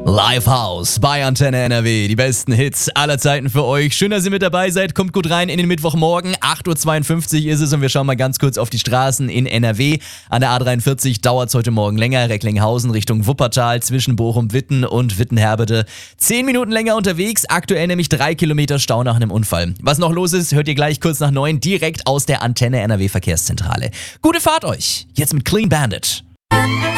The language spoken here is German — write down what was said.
Live House bei Antenne NRW. Die besten Hits aller Zeiten für euch. Schön, dass ihr mit dabei seid. Kommt gut rein in den Mittwochmorgen. 8.52 Uhr ist es und wir schauen mal ganz kurz auf die Straßen in NRW. An der A43 dauert es heute Morgen länger. Recklinghausen Richtung Wuppertal zwischen Bochum-Witten und Witten-Herbede. 10 Minuten länger unterwegs. Aktuell nämlich 3 Kilometer Stau nach einem Unfall. Was noch los ist, hört ihr gleich kurz nach 9 direkt aus der Antenne NRW Verkehrszentrale. Gute Fahrt euch. Jetzt mit Clean Bandit.